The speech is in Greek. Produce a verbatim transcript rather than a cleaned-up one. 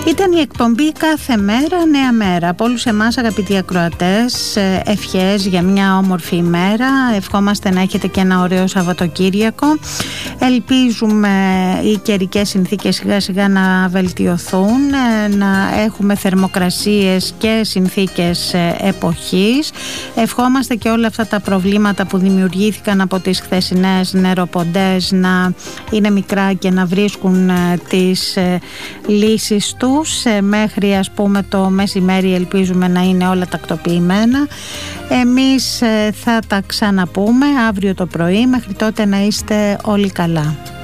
Ήταν η εκπομπή «Κάθε μέρα νέα μέρα». Από όλους εμάς, αγαπητοί ακροατές, ευχές για μια όμορφη ημέρα. Ευχόμαστε να έχετε και ένα ωραίο Σαββατοκύριακο. Ελπίζουμε οι καιρικές συνθήκες σιγά σιγά να βελτιωθούν, να έχουμε θερμοκρασίες και συνθήκες εποχής. Ευχόμαστε και όλα αυτά τα προβλήματα που δημιουργήθηκαν από τις χθεσινές νεροποντές να είναι μικρά και να βρίσκουν τις λύσεις τους. Μέχρι ας πούμε το μεσημέρι ελπίζουμε να είναι όλα τακτοποιημένα. Εμείς θα τα ξαναπούμε αύριο το πρωί. Μέχρι τότε να είστε όλοι καλά.